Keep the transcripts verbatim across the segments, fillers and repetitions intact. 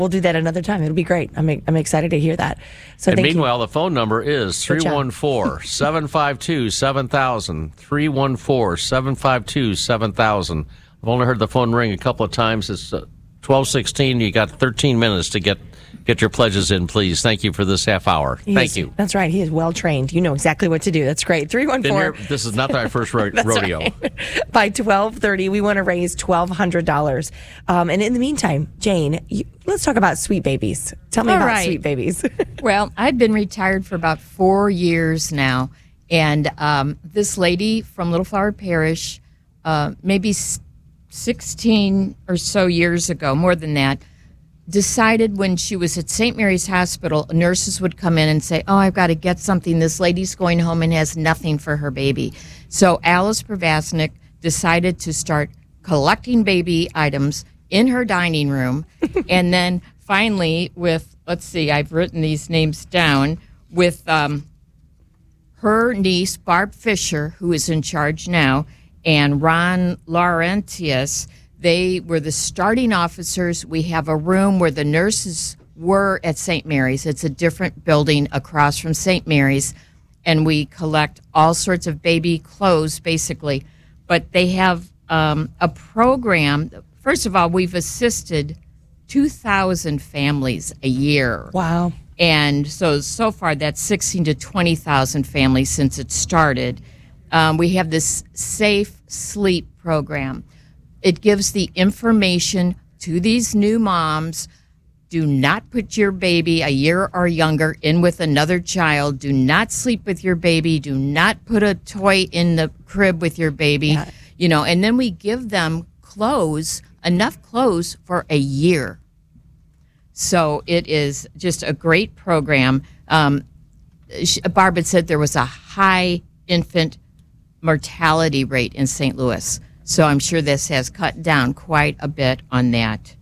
We'll do that another time. It'll be great. I'm I'm excited to hear that. So and thank meanwhile, you. the phone number is three one four, seven five two, seven thousand, three one four, seven five two, seven thousand. I've only heard the phone ring a couple of times. It's uh, twelve sixteen. You got thirteen minutes to get get your pledges in, please. Thank you for this half hour. He Thank is, you. That's right. He is well trained. You know exactly what to do. That's great. three one four. This is not our first ro- rodeo. Right. By twelve thirty, we want to raise twelve hundred dollars. Um, and in the meantime, Jane, you, let's talk about Sweet Babies. Tell me All about right. Sweet Babies. Well, I've been retired for about four years now. And um, this lady from Little Flower Parish, uh, maybe sixteen or so years ago, more than that, decided when she was at Saint Mary's Hospital, nurses would come in and say, oh, I've got to get something. This lady's going home and has nothing for her baby. So Alice Pravasnik decided to start collecting baby items in her dining room. And then finally with, let's see, I've written these names down, with um, her niece, Barb Fisher, who is in charge now, and Ron Laurentius. They were the starting officers. We have a room where the nurses were at Saint Mary's. It's a different building across from Saint Mary's, and we collect all sorts of baby clothes, basically. But they have um, a program. First of all, we've assisted two thousand families a year. Wow. And so, so far, that's sixteen to twenty thousand families since it started. Um, we have this Safe Sleep program. It gives the information to these new moms. Do not put your baby a year or younger in with another child. Do not sleep with your baby. Do not put a toy in the crib with your baby. Yeah. You know, and then we give them clothes, enough clothes for a year. So it is just a great program. Um, Barb had said there was a high infant mortality rate in Saint Louis. So I'm sure this has cut down quite a bit on that.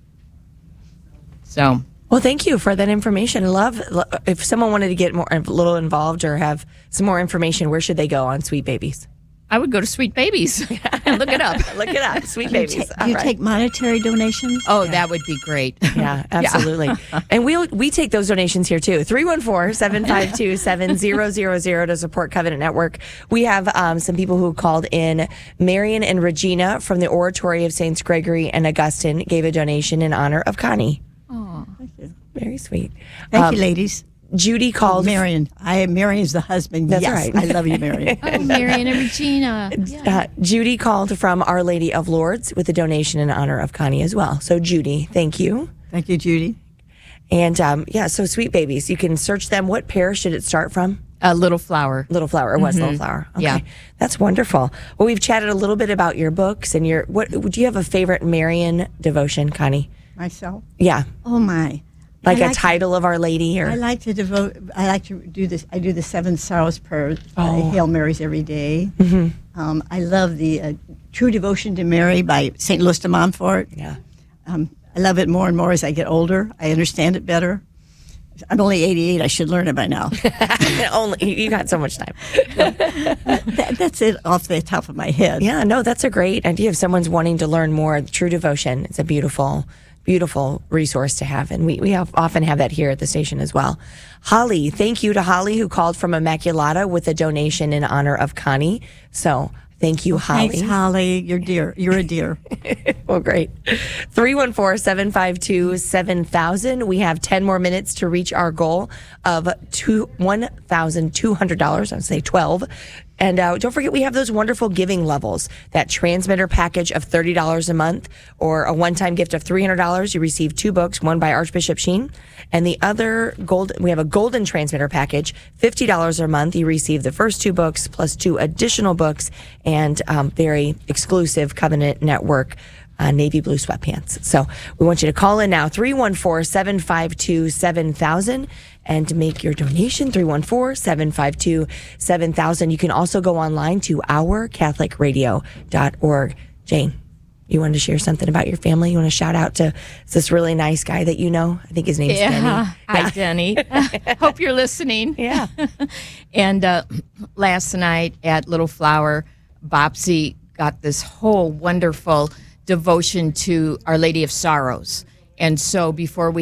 So, well, thank you for that information. I love, if someone wanted to get more, a little involved or have some more information, where should they go on Sweet Babies? I would go to Sweet Babies and look it up. Look it up, Sweet Do you Babies. ta- do you All right. take monetary donations? Oh, yeah. That would be great. Yeah, absolutely. Yeah. And we we take those donations here too. three one four, seven five two, seven zero zero zero to support Covenant Network. We have um, some people who called in. Marion and Regina from the Oratory of Saints Gregory and Augustine gave a donation in honor of Connie. Oh, thank you. Very sweet. Thank um, you, ladies. Judy called. Oh, Marion. I am Marion's the husband. That's yes, right. I love you, Marion. Oh, Marion and Regina. Yeah. Uh, Judy called from Our Lady of Lourdes with a donation in honor of Connie as well. So, Judy, thank you. Thank you, Judy. And um, yeah, so Sweet Babies, you can search them. What parish should it start from? Uh, Little Flower. Little Flower, or West Mm-hmm. Little Flower. Okay. Yeah. That's wonderful. Well, we've chatted a little bit about your books and your, what, do you have a favorite Marian devotion, Connie? Myself? Yeah. Oh, my. Like I a like title of Our Lady? Or I like to devote, I like to do this, I do the Seven Sorrows prayer, Oh. uh, Hail Marys every day. Mm-hmm. Um, I love the uh, True Devotion to Mary by Saint Louis de Montfort. Yeah. Um, I love it more and more as I get older. I understand it better. I'm only eighty-eight. I should learn it by now. Only you got so much time. that, that's it off the top of my head. Yeah, no, that's a great idea. If someone's wanting to learn more, True Devotion is a beautiful, beautiful resource to have. And we, we have, often have that here at the station as well. Holly, thank you to Holly who called from Immaculata with a donation in honor of Connie. So thank you, Holly. Thanks, Holly. You're dear. You're a dear. Well, great. three one four, seven five two, seven thousand. We have ten more minutes to reach our goal of two, one thousand two hundred dollars. I would say twelve. And uh, don't forget, we have those wonderful giving levels. That transmitter package of thirty dollars a month or a one-time gift of three hundred dollars. You receive two books, one by Archbishop Sheen. And the other, gold, we have a golden transmitter package, fifty dollars a month. You receive the first two books plus two additional books and um, very exclusive Covenant Network Uh, navy blue sweatpants. So we want you to call in now, three one four, seven five two, seven thousand, and to make your donation, three one four, seven five two, seven thousand. You can also go online to our catholic radio dot org. Jane, you wanted to share something about your family? You want to shout out to this really nice guy that you know? I think his name's Yeah. Denny. Hi, Denny. Hope you're listening. Yeah. And uh, last night at Little Flower, Bobsy got this whole wonderful devotion to Our Lady of Sorrows. And so before we